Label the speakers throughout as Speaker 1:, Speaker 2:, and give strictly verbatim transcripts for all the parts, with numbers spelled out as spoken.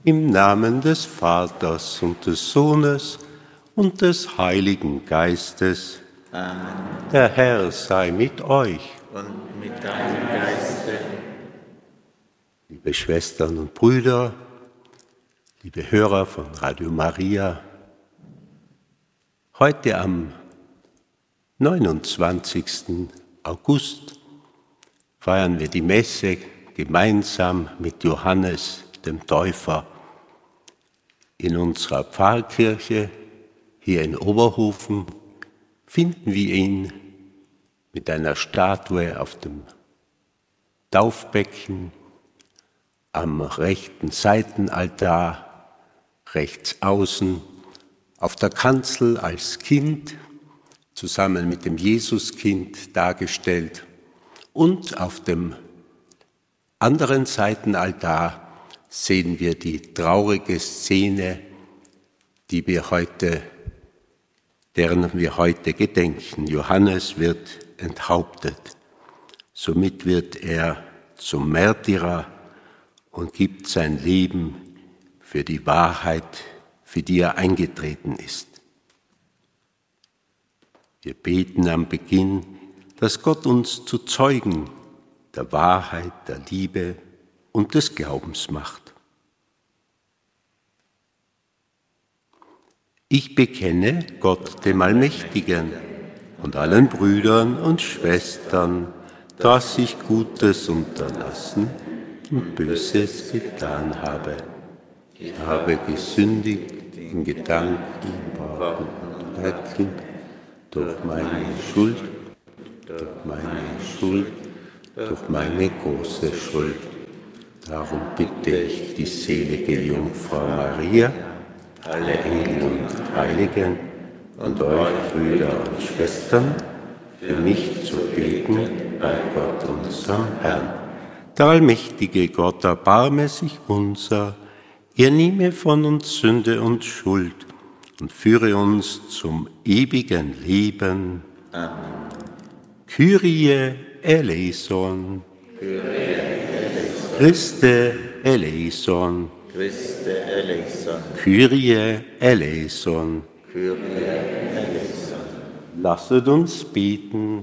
Speaker 1: Im Namen des Vaters und des Sohnes und des Heiligen Geistes.
Speaker 2: Amen.
Speaker 1: Der Herr sei mit euch.
Speaker 2: Und mit deinem Geiste.
Speaker 1: Liebe Schwestern und Brüder, liebe Hörer von Radio Maria, heute am neunundzwanzigsten August feiern wir die Messe gemeinsam mit Johannes, dem Täufer. In unserer Pfarrkirche hier in Oberhofen finden wir ihn mit einer Statue auf dem Taufbecken, am rechten Seitenaltar, rechts außen, auf der Kanzel als Kind, zusammen mit dem Jesuskind dargestellt, und auf dem anderen Seitenaltar sehen wir die traurige Szene, die wir heute, deren wir heute gedenken. Johannes wird enthauptet. Somit wird er zum Märtyrer und gibt sein Leben für die Wahrheit, für die er eingetreten ist. Wir beten am Beginn, dass Gott uns zu Zeugen der Wahrheit, der Liebe und des Glaubens macht. Ich bekenne Gott, dem Allmächtigen, und allen Brüdern und Schwestern, dass ich Gutes unterlassen und Böses getan habe. Ich habe gesündigt in Gedanken, Worten und Werken, durch meine Schuld, durch meine Schuld, durch meine große Schuld. Darum bitte ich die selige Jungfrau Maria, alle Engel und Heiligen und euch Brüder und Schwestern, für mich zu beten bei Gott unserem Herrn. Der allmächtige Gott erbarme sich unser, er nehme von uns Sünde und Schuld und führe uns zum ewigen Leben.
Speaker 2: Amen.
Speaker 1: Kyrie eleison.
Speaker 2: Kyrie eleison.
Speaker 1: Christe eleison.
Speaker 2: Christe eleison.
Speaker 1: Kyrie eleison.
Speaker 2: Kyrie eleison.
Speaker 1: Lasset uns beten.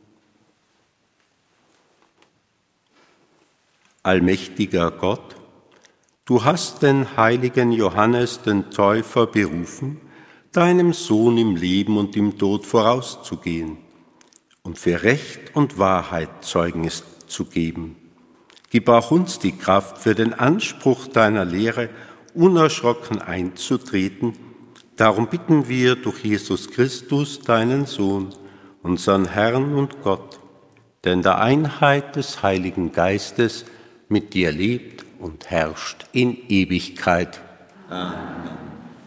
Speaker 1: Allmächtiger Gott, du hast den heiligen Johannes, den Täufer, berufen, deinem Sohn im Leben und im Tod vorauszugehen und für Recht und Wahrheit Zeugnis zu geben. Gib auch uns die Kraft, für den Anspruch deiner Lehre unerschrocken einzutreten. Darum bitten wir durch Jesus Christus, deinen Sohn, unseren Herrn und Gott, der in der Einheit des Heiligen Geistes mit dir lebt und herrscht in Ewigkeit.
Speaker 2: Amen.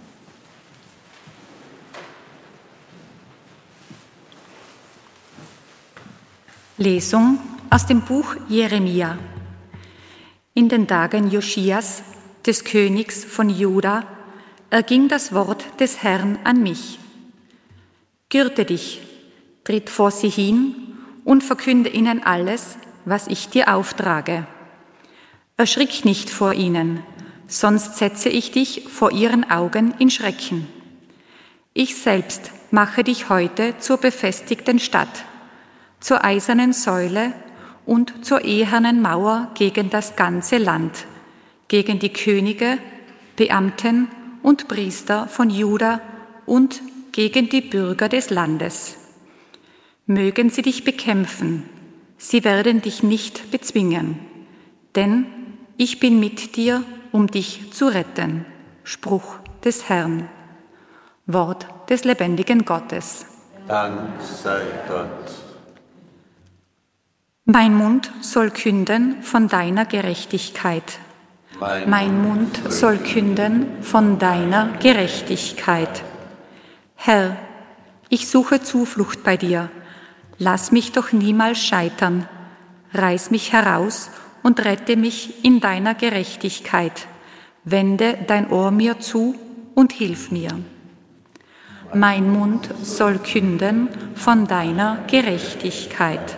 Speaker 3: Lesung aus dem Buch Jeremia. In den Tagen Josias, des Königs von Juda, erging das Wort des Herrn an mich. Gürte dich, tritt vor sie hin und verkünde ihnen alles, was ich dir auftrage. Erschrick nicht vor ihnen, sonst setze ich dich vor ihren Augen in Schrecken. Ich selbst mache dich heute zur befestigten Stadt, zur eisernen Säule und zur ehernen Mauer gegen das ganze Land, gegen die Könige, Beamten und Priester von Juda und gegen die Bürger des Landes. Mögen sie dich bekämpfen, sie werden dich nicht bezwingen, denn ich bin mit dir, um dich zu retten. Spruch des Herrn. Wort des lebendigen Gottes.
Speaker 2: Dank sei Gott.
Speaker 3: Mein Mund soll künden von deiner Gerechtigkeit.
Speaker 2: Mein,
Speaker 3: Mein Mund soll künden von deiner Gerechtigkeit. Herr, ich suche Zuflucht bei dir. Lass mich doch niemals scheitern. Reiß mich heraus und rette mich in deiner Gerechtigkeit. Wende dein Ohr mir zu und hilf mir. Mein Mund soll künden von deiner Gerechtigkeit.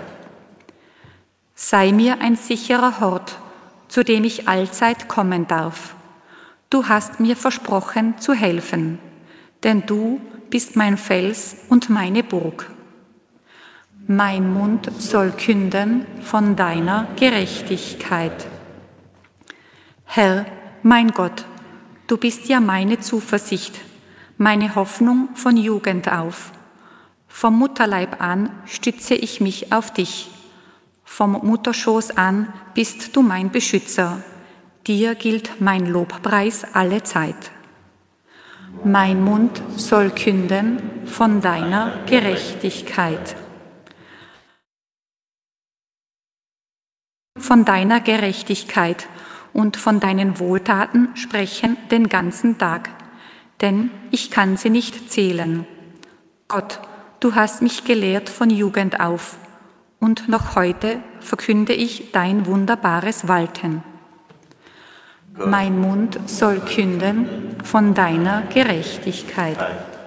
Speaker 3: Sei mir ein sicherer Hort, zu dem ich allzeit kommen darf. Du hast mir versprochen zu helfen, denn du bist mein Fels und meine Burg. Mein Mund soll künden von deiner Gerechtigkeit. Herr, mein Gott, du bist ja meine Zuversicht, meine Hoffnung von Jugend auf. Vom Mutterleib an stütze ich mich auf dich. Vom Mutterschoß an bist du mein Beschützer. Dir gilt mein Lobpreis alle Zeit. Mein Mund soll künden von deiner Gerechtigkeit. Von deiner Gerechtigkeit und von deinen Wohltaten sprechen den ganzen Tag, denn ich kann sie nicht zählen. Gott, du hast mich gelehrt von Jugend auf, und noch heute verkünde ich dein wunderbares Walten. Mein Mund soll künden von deiner Gerechtigkeit.